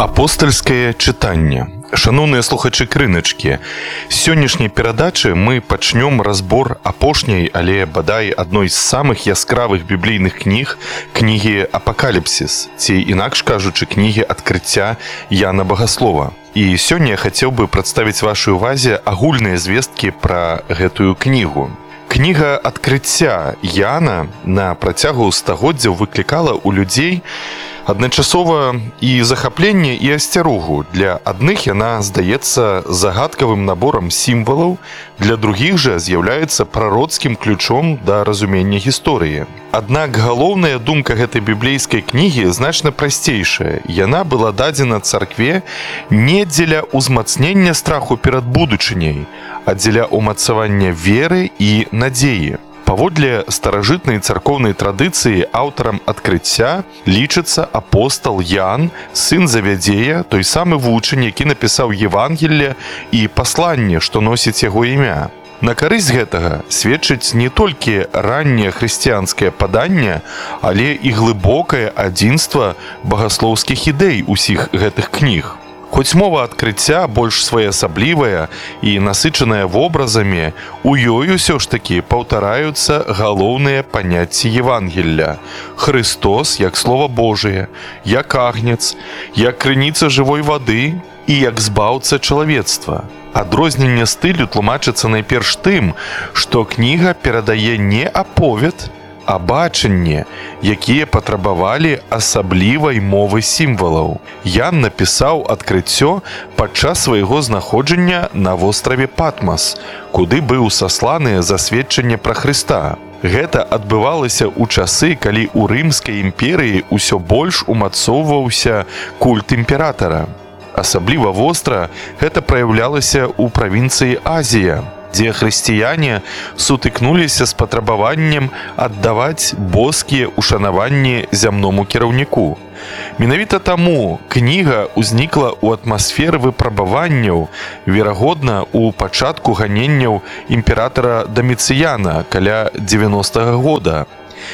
Апостальскае чытанне. Шаноўныя слухачы крыначкі, з сённяшняй перадачы мы пачнём разбор апошняй, але бадай адной з самых яскравых біблійных кніг, кнігі Апакаліпсіс, ці інакш кажучы, кнігі адкрыцця Яна Багаслова. І сёння я хацеў бы прадставіць вашай увазе агульныя звесткі пра гэтую кнігу. Кніга адкрыцця Яна на працягу стагоддзяў выклікала ў людзей адначасова і захапленне, і асцярогу. Для адных яна здаецца загадкавым наборам сімвалаў, для другіх жа з'яўляецца прароцкім ключом да разумення гісторыі. Аднак галоўная думка гэтай біблейскай кнігі значна прасцейшая. Яна была дадзена царкве не дзеля ўзмацнення страху перад будучыняй, а дзеля ўмацавання веры і надзеі. Паводле старажытнай царкоўнай традыцыі аўтарам адкрыцця лічыцца апостал Ян, сын Завядзея, той самы вучань, які напісаў Евангелле і пасланне, што носіць яго імя. На карысць гэтага сведчыць не толькі ранняе хрысціянскае паданне, але і глыбокае адзінства багаслоўскіх ідэй усіх гэтых кніг. Хоць мова адкрыцця больш своеасаблівая і насычаная вобразамі, у ёй усё ж такі паўтараюцца галоўныя паняцці Евангелля. Христос як Слова Божие, як агнец, як крыніца жывой вады і як збаўца чалавецтва. Адрозненне стылю тлумачыцца найперш тым, што кніга перадае не аповед, а бачанне, якія патрабавалі асаблівай мовы сімвалаў. Ян напісаў адкрыццё падчас свайго знаходжання на востраве Патмас, куды быў сасланы за сведчанне пра Хрыста. Гэта адбывалася ў часы, калі ў Рымскай імперыі ўсё больш умацоўваўся культ імператара. Асабліва востра гэта праяўлялася ў правінцыі Азія, дзе хрысціяне сутыкнуліся з патрабаваннем аддаваць боскія ушанаванні зямному кіраўніку. Менавіта таму кніга ўзнікла ў атмасферы выпрабаванняў, верагодна, у пачатку ганенняў імператара Даміцыяна каля 90-го года.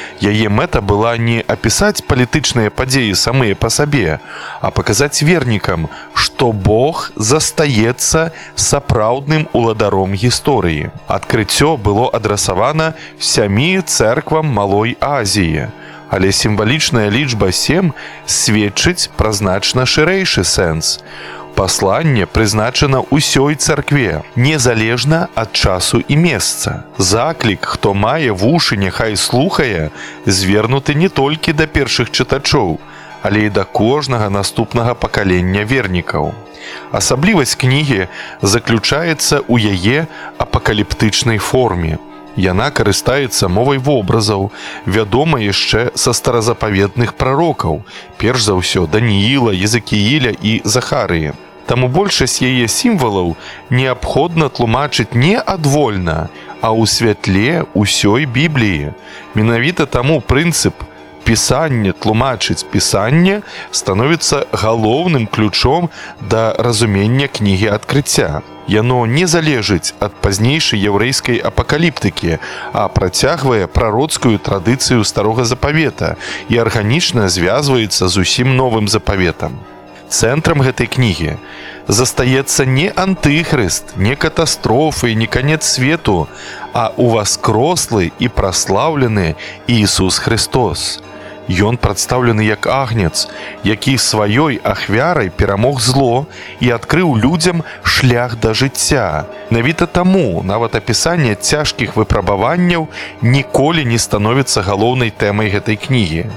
Яе мэта была не апісаць палітычныя падзеі самыя па сабе, а паказаць вернікам, што Бог застаецца сапраўдным уладаром гісторыі. Адкрыццё было адрасавана 7 цэрквам Малой Азіі, але сімвалічная лічба 7 сведчыць пра значна шырэйшы сэнс. Пасланне прызначана ўсёй царкве, незалежна ад часу і месца. Заклік, хто мае вушы, няхай слухае, звернуты не толькі да першых чытачоў, але і да кожнага наступнага пакалення вернікаў. Асаблівасць кнігі заключаецца ў яе апакаліптычнай форме. Яна карыстаецца мовай вобразаў, вядома яшчэ са старазапаветных прарокаў, перш за ўсё Данііла, Езекііля і Захарыі. Таму большасць яе сімвалаў неабходна тлумачыць не адвольна, а ў святле ўсёй Бібліі. Менавіта таму прынцып пісання тлумачыць пісанне становіцца галоўным ключом да разумення кнігі адкрыцця. Яно не залежыць ад пазнейшай яўрэйскай апакаліптыкі, а працягвае прароцкую традыцыю Старога Запавета і арганічна звязваецца з усім новым запаветам. Цэнтрам гэтай кнігі застаецца не антыхрыст, не катастрофы, не канец свету, а уваскрослы і праслаўлены Ісус Христос. Ён прадстаўлены як агнец, які сваёй ахвярай перамог зло і адкрыў людзям шлях да жыцця. Менавіта таму нават апісанне цяжкіх выпрабаванняў ніколі не становіцца галоўнай тэмай гэтай кнігі.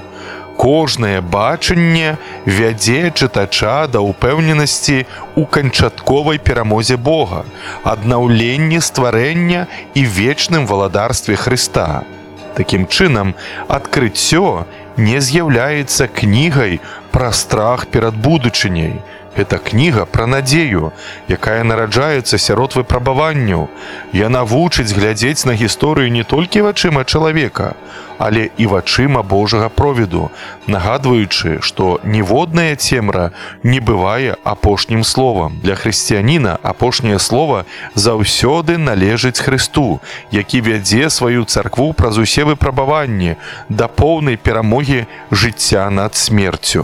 Кожнае бачанне вядзе чытача да ўпэўненасці ў канчатковай перамозе Бога, аднаўленні стварэння і вечным валадарстве Хрыста. Такім чынам, адкрыццё не з'яўляецца кнігай пра страх перад будучыняй. Гэта кніга пра надзею, якая нараджаецца сярод выпрабаванняў. Яна вучыць глядзець на гісторыю не толькі вачыма чалавека, але і вачыма Божага провіду, нагадваючы, што ніводная цемра не бывае апошнім словам. Для хрысціяніна апошняе слова заўсёды належыць Хрысту, які вядзе сваю царкву праз усе выпрабаванні да поўнай перамогі жыцця над смерцю.